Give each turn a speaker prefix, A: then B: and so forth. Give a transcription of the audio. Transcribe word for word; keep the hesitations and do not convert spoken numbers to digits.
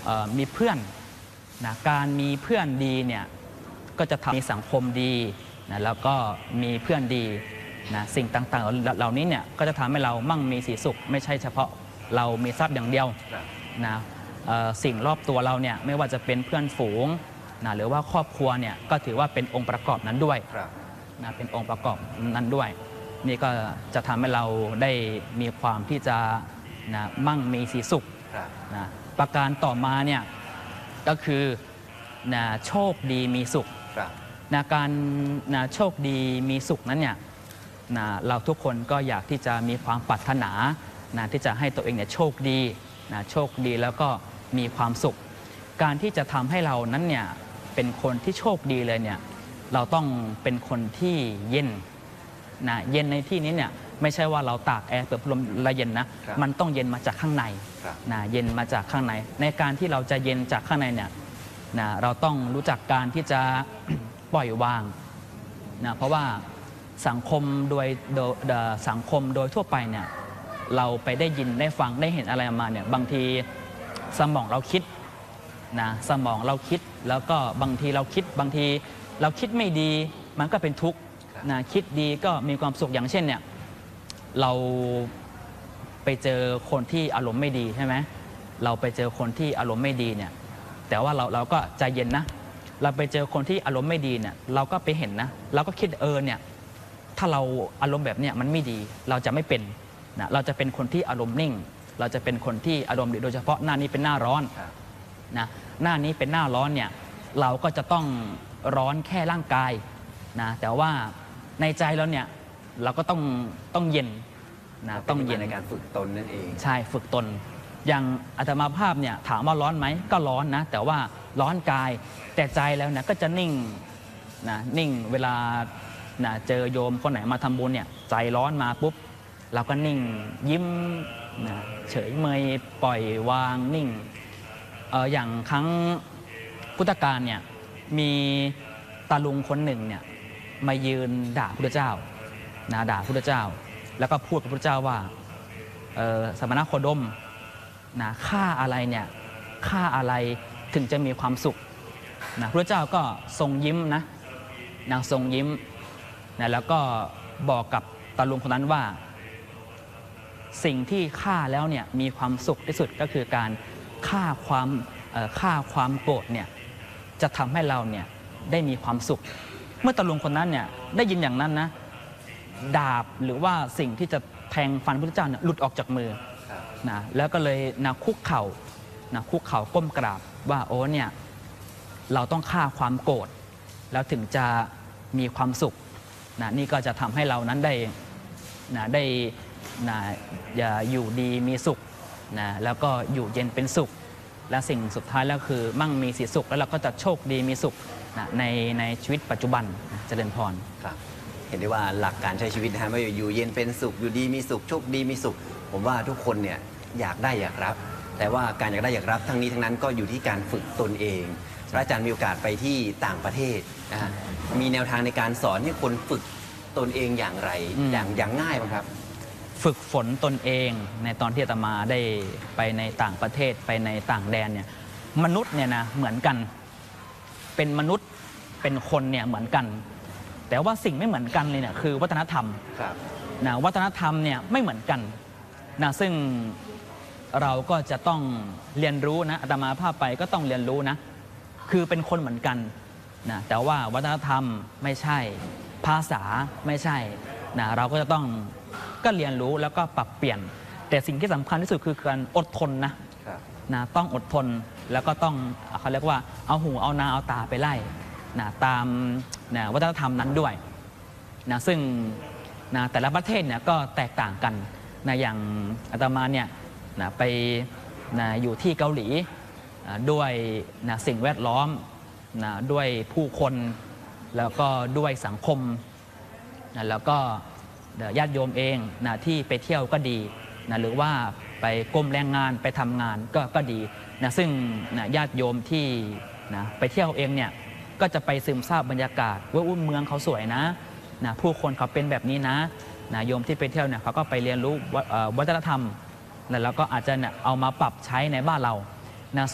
A: มีเพื่อนนะการมีเพื่อนดีเนี่ยก็จะทำให้สังคมดีนะแล้วก็มีเพื่อนดีนะสิ่งต่างๆเหล่านี้เนี่ยก็จะทำให้เรามั่งมีสีสุขไม่ใช่เฉพาะเรามีทรัพย์อย่างเดียวนะสิ่งรอบตัวเราเนี่ยไม่ว่าจะเป็นเพื่อนฝูงนะหรือว่าครอบครัวเนี่ยก็ถือว่าเป็นองค์ประกอบนั้นด้วยนะเป็นองค์ประกอบนั้นด้วยนี่ก็จะทำให้เราได้มีความที่จะนะมั่งมีสีสุขนะประการต่อมาเนี่ยก็คือนะโชคดีมีสุขนะการนะโชคดีมีสุขนั้นเนี่ยนะเราทุกคนก็อยากที่จะมีความปรารถนานะที่จะให้ตัวเองเนี่ยโชคดีนะโชคดีแล้วก็มีความสุขการที่จะทำให้เรานั้นเนี่ยเป็นคนที่โชคดีเลยเนี่ยเราต้องเป็นคนที่เย็นนะเย็นในที่นี้เนี่ยไม่ใช่ว่าเราตากแอร์เปิดพัดลมละเย็นนะมันต้องเย็นมาจากข้างในนะเย็นมาจากข้างในในการที่เราจะเย็นจากข้างในเนี่ยนะเราต้องรู้จักการที่จะ ปล่อยวางนะเพราะว่าสังคมโดยโดยสังคมโดยทั่วไปเนี่ยเราไปได้ยินได้ฟังได้เห็นอะไรมาเนี่ยบางทีสมองเราคิดนะสมองเราคิดแล้วก็บางทีเราคิดบางทีเราคิดไม่ดีมันก็เป็นทุกข์นะคิดดีก็มีความสุขอย่างเช่นเนี่ยเราไปเจอคนที่อารมณ์ไม่ดีใช่ไหมเราไปเจอคนที่อารมณ์ไม่ดีเนี่ยแต่ว่าเราเราก็ใจเย็นนะเราไปเจอคนที่อารมณ์ไม่ดีเนี่ยเราก็ไปเห็นนะเราก็คิดเออเนี่ยถ้าเราอารมณ์แบบเนี้ยมันไม่ดีเราจะไม่เป็นนะเราจะเป็นคนที่อารมณ์นิ่งเราจะเป็นคนที่อารมณ์ดีโดยเฉพาะหน้านี้เป็นหน้าร้อนนะหน้านี้เป็นหน้าร้อนเนี่ยเราก็จะต้องร้อนแค่ร่างกายนะแต่ว่าในใจเราเนี่ยเราก็ต้องต้องเย็นนะต้องเย็น
B: ในการฝึกตนนั่นเอง
A: ใช่ฝึกตนอย่างอาตมาภาพเนี่ยถามว่าร้อนไหมก็ร้อนนะแต่ว่าร้อนกายแต่ใจแล้วเนี่ยก็จะนิ่งนะนิ่งเวลานะเจอโยมคนไหนมาทำบุญเนี่ยใจร้อนมาปุ๊บเราก็นิ่งยิ้มนะเฉยเมยปล่อยวางนิ่งเอออย่างครั้งพุทธกาลเนี่ยมีตาลุงคนหนึ่งเนี่ยมายืนด่าพระพุทธเจ้านะด่าพระพุทธเจ้าแล้วก็พูดกับพระพุทธเจ้าว่าสมณโคดมนะฆ่าอะไรเนี่ยฆ่าอะไรถึงจะมีความสุขนะพระเจ้าก็ทรงยิ้มนะนางทรงยิ้มนะแล้วก็บอกกับตาลุงคนนั้นว่าสิ่งที่ฆ่าแล้วเนี่ยมีความสุขที่สุดก็คือการฆ่าความฆ่าความโกรธเนี่ยจะทำให้เราเนี่ยได้มีความสุขเมื่อตาลุงคนนั้นเนี่ยได้ยินอย่างนั้นนะดาบหรือว่าสิ่งที่จะแทงฟันพระพุทธเจ้าเนี่ยหลุดออกจากมือนะแล้วก็เลยนะคุกเข่านะคุกเข่าก้มกราบว่าโอ้เนี่ยเราต้องฆ่าความโกรธแล้วถึงจะมีความสุขนะนี่ก็จะทำให้เรานั้นได้นะได้นะอย่าอยู่ดีมีสุขนะแล้วก็อยู่เย็นเป็นสุขและสิ่งสุดท้ายแล้วคือมั่งมีสีสุขแล้วเราก็จะโชคดีมีสุขนะในในชีวิตปัจจุบันนะเจริญพร
B: ครับเห็นได้ว่าหลักการใช้ชีวิตนะฮะไม่อยู่เย็นเป็นสุขอยู่ดีมีสุขโชคดีมีสุขผมว่าทุกคนเนี่ยอยากได้อยากรับแต่ว่าการอยากได้อยากรับทั้งนี้ทั้งนั้นก็อยู่ที่การฝึกตนเองพระอาจารย์มีโอกาสไปที่ต่างประเทศนะฮะมีแนวทางในการสอนให้คนฝึกตนเองอย่างไรอย่างอย่างง่ายไหมครับ
A: ฝึกฝนตนเองในตอนที่อาตมาได้ไปในต่างประเทศไปในต่างแดนเนี่ยมนุษย์เนี่ยนะเหมือนกันเป็นมนุษย์เป็นคนเนี่ยเหมือนกันแต่ว่าสิ่งไม่เหมือนกันเลยเนี่ยคือวัฒนธรรมนะวัฒนธรรมเนี่ยไม่เหมือนกันนะซึ่งเราก็จะต้องเรียนรู้นะอาตมาภาพไปก็ต้องเรียนรู้นะคือเป็นคนเหมือนกันนะแต่ว่าวัฒนธรรมไม่ใช่ภาษาไม่ใช่นะเราก็จะต้องก็เรียนรู้แล้วก็ปรับเปลี่ยนแต่สิ่งที่สำคัญที่สุดคือการอดทนนะนะต้องอดทนแล้วก็ต้องเขาเรียกว่าเอาหูเอานาเอาตาไปไล่นะตามนะวัฒนธรรมนั้นด้วยนะซึ่งนะแต่ละประเทศเนี่ยก็แตกต่างกันนะอย่างอาตมาเนี่ยนะไปนะอยู่ที่เกาหลีนะด้วยนะสิ่งแวดล้อมนะด้วยผู้คนแล้วก็ด้วยสังคมนะแล้วก็ญาติโยมเองนะที่ไปเที่ยวก็ดีนะหรือว่าไปกรมแรงงานไปทำงานก็ก็ดีนะซึ่งนะญาติโยมที่นะไปเที่ยวเองเนี่ยก็จะไปซึมซาบบรรยากาศว่าอุ้มเมืองเขาสวยนะนะผู้คนเขาเป็นแบบนี้นะนะโยมที่ไปเที่ยวเนี่ยเขาก็ไปเรียนรู้วัฒนธรรมแล้วก็อาจจะเนี่ยเอามาปรับใช้ในบ้านเรา